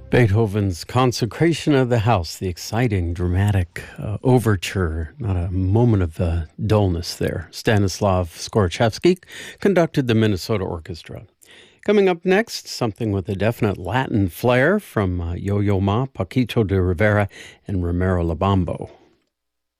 Beethoven's Consecration of the House, the exciting, dramatic overture, not a moment of dullness there. Stanislav Skorchevsky conducted the Minnesota Orchestra. Coming up next, something with a definite Latin flair from Yo-Yo Ma, Paquito de Rivera, and Romero Labambo.